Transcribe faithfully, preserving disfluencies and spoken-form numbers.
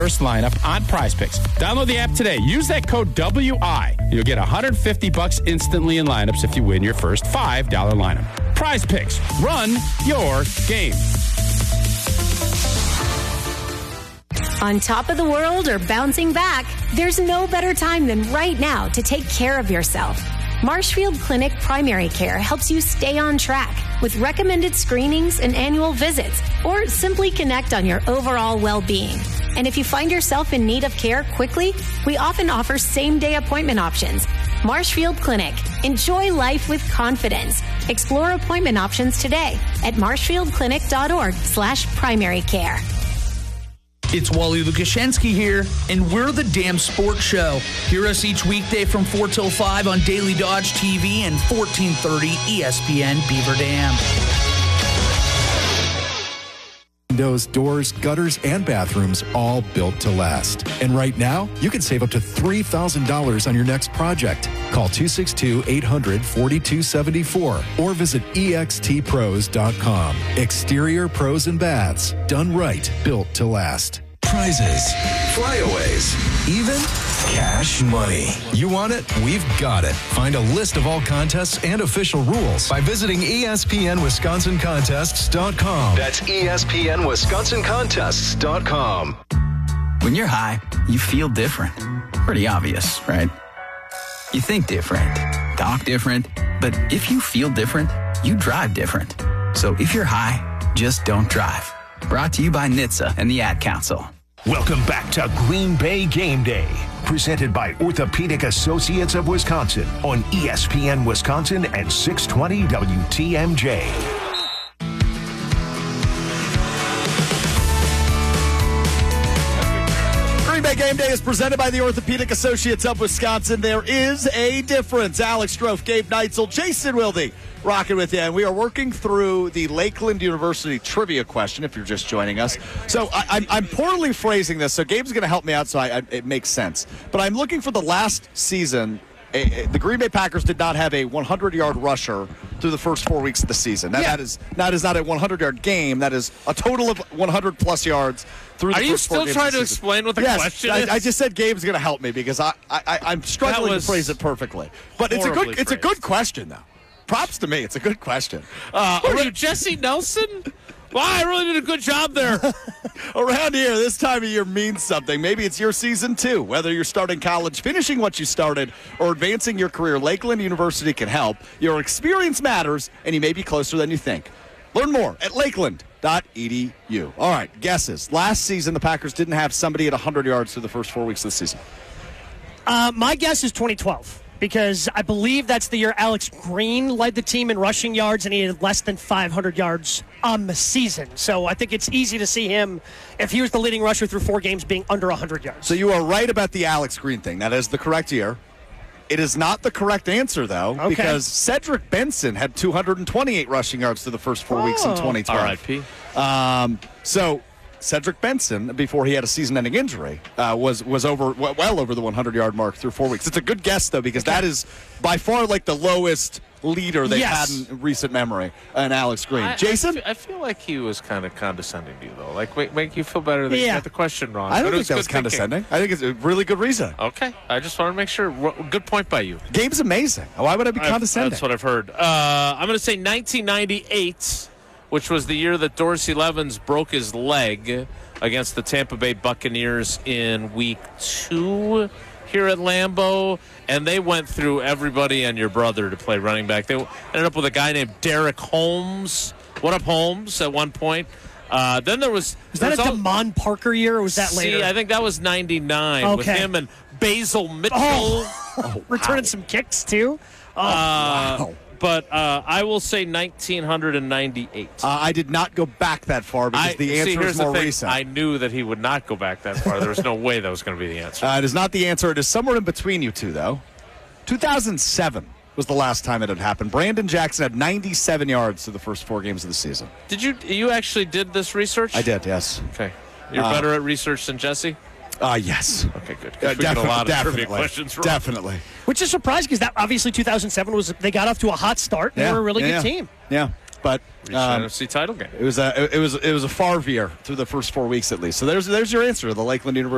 First lineup on Prize Picks. Download the app today. Use that code W I. You'll get one hundred fifty bucks instantly in lineups if you win your first five dollar lineup. Prize Picks. Run your game. On top of the world or bouncing back, there's no better time than right now to take care of yourself. Marshfield Clinic Primary Care helps you stay on track with recommended screenings and annual visits, or simply connect on your overall well-being. And if you find yourself in need of care quickly, we often offer same-day appointment options. Marshfield Clinic. Enjoy life with confidence. Explore appointment options today at marshfieldclinic.org slash primary care. It's Wally Lukashensky here, and we're the Damn Sports Show. Hear us each weekday from four till five on Daily Dodge T V and fourteen thirty E S P N Beaver Dam. Windows, doors, gutters, and bathrooms, all built to last. And right now, you can save up to three thousand dollars on your next project. Call two six two, eight hundred, four two seven four or visit E X T pros dot com. Exterior pros and baths, done right, built to last. Prizes, flyaways, even cash money. You want it? We've got it. Find a list of all contests and official rules by visiting E S P N Wisconsin Contests dot com. That's E S P N Wisconsin Contests dot com. When you're high, you feel different. Pretty obvious, right? You think different, talk different, but if you feel different, you drive different. So if you're high, just don't drive. Brought to you by N H T S A and the Ad Council. Welcome back to Green Bay Game Day, presented by Orthopedic Associates of Wisconsin on E S P N Wisconsin and six twenty W T M J. Green Bay Game Day is presented by the Orthopedic Associates of Wisconsin. There is a difference. Alex Strofe, Gabe Neitzel, Jason Wilde, rocking with you. And we are working through the Lakeland University trivia question, if you're just joining us. So I, I'm, I'm poorly phrasing this, so Gabe's going to help me out so I, I, it makes sense. But I'm looking for the last season. A, a, the Green Bay Packers did not have a hundred-yard rusher through the first four weeks of the season. Now, yeah. that, is, that is not a hundred-yard game. That is a total of one hundred plus yards through the Are first four games. Are you still trying to explain what the yes, question I, is? I just said Gabe's going to help me because I, I, I'm struggling to phrase it perfectly. But it's a good it's a good question, though. Props to me. It's a good question. Uh, Who are you, Jesse Nelson? Wow, I really did a good job there. Around here, this time of year means something. Maybe it's your season, too. Whether you're starting college, finishing what you started, or advancing your career, Lakeland University can help. Your experience matters, and you may be closer than you think. Learn more at lakeland dot e d u. All right, guesses. Last season, the Packers didn't have somebody at one hundred yards through the first four weeks of the season. Uh, my guess is twenty twelve. Because I believe that's the year Alex Green led the team in rushing yards, and he had less than five hundred yards on the season. So I think it's easy to see him, if he was the leading rusher through four games, being under one hundred yards. So you are right about the Alex Green thing. That is the correct year. It is not the correct answer, though, okay. because Cedric Benson had two hundred twenty-eight rushing yards through the first four oh. weeks in twenty twelve. R I P Um, so Cedric Benson, before he had a season-ending injury, uh, was was over well over the hundred-yard mark through four weeks. It's a good guess, though, because that is by far like the lowest leader they've yes. had in recent memory, and Alex Green. I, Jason? I, f- I feel like he was kind of condescending to you, though. Like, make, make you feel better that yeah. you got the question wrong. I don't but think that was condescending. Thinking. I think it's a really good reason. Okay. I just want to make sure. Good point by you. Gabe's amazing. Why would I be condescending? I've, that's what I've heard. Uh, I'm going to say nineteen ninety-eight, which was the year that Dorsey Levens broke his leg against the Tampa Bay Buccaneers in week two here at Lambeau, and they went through everybody and your brother to play running back. They ended up with a guy named Derek Holmes. What up, Holmes, at one point. Uh, then there was... Was that a Damon Parker year, or was that later? See, I think that was ninety-nine okay. with him and Basil Mitchell. Oh, oh, returning wow. some kicks, too. Oh, uh, wow. But uh, I will say nineteen ninety-eight. Uh, I did not go back that far because I, the answer see, is more the thing. recent. I knew that he would not go back that far. There was no way that was going to be the answer. Uh, it is not the answer. It is somewhere in between you two, though. two thousand seven was the last time it had happened. Brandon Jackson had ninety-seven yards through the first four games of the season. Did you you actually did this research? I did, yes. Okay. You're uh, better at research than Jesse? Uh, yes. Okay, good. Uh, we get a lot of definitely, trivia questions wrong. Definitely. Which is surprising because that obviously two thousand seven was they got off to a hot start. They yeah, were a really yeah, good yeah. team. Yeah, but um, N F C title game. It was a it was it was a Favre year through the first four weeks at least. So there's there's your answer to the Lakeland University.